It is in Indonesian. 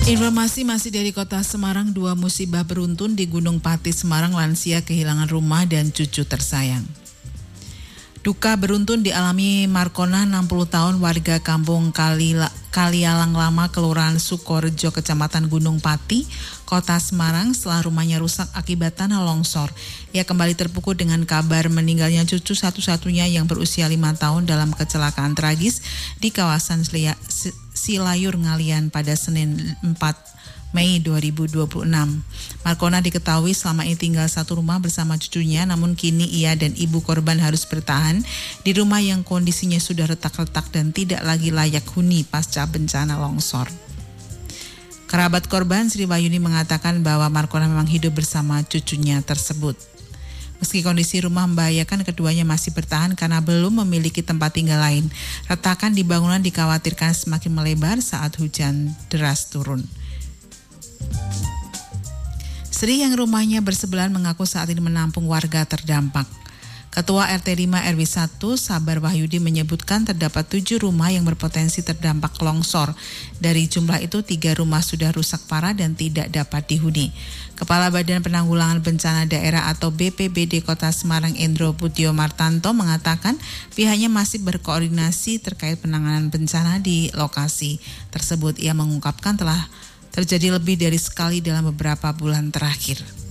Informasi masih dari Kota Semarang, 2 musibah beruntun di Gunung Pati Semarang, lansia kehilangan rumah dan cucu tersayang. Duka beruntun dialami Markona, 60 tahun, warga kampung Kalialang Lama, Kelurahan Sukorejo, Kecamatan Gunung Pati, Kota Semarang, setelah rumahnya rusak akibat tanah longsor. Ia kembali terpukul dengan kabar meninggalnya cucu satu-satunya yang berusia 5 tahun dalam kecelakaan tragis di kawasan Silayur Ngalian pada Senin 4 Mei 2026. Markona diketahui selama ini tinggal satu rumah bersama cucunya, namun kini ia dan ibu korban harus bertahan di rumah yang kondisinya sudah retak-retak dan tidak lagi layak huni pasca bencana longsor. Kerabat korban Sri Wahyuni mengatakan bahwa Markona memang hidup bersama cucunya tersebut. Meski kondisi rumah membahayakan, keduanya masih bertahan karena belum memiliki tempat tinggal lain. Retakan di bangunan dikhawatirkan semakin melebar saat hujan deras turun. Sri yang rumahnya bersebelahan mengaku saat ini menampung warga terdampak. Ketua RT 5 RW 1 Sabar Wahyudi menyebutkan terdapat 7 rumah yang berpotensi terdampak longsor. Dari jumlah itu 3 rumah sudah rusak parah dan tidak dapat dihuni. Kepala Badan Penanggulangan Bencana Daerah atau BPBD Kota Semarang Endro Putio Martanto mengatakan pihaknya masih berkoordinasi terkait penanganan bencana di lokasi tersebut. Ia mengungkapkan telah terjadi lebih dari sekali dalam beberapa bulan terakhir.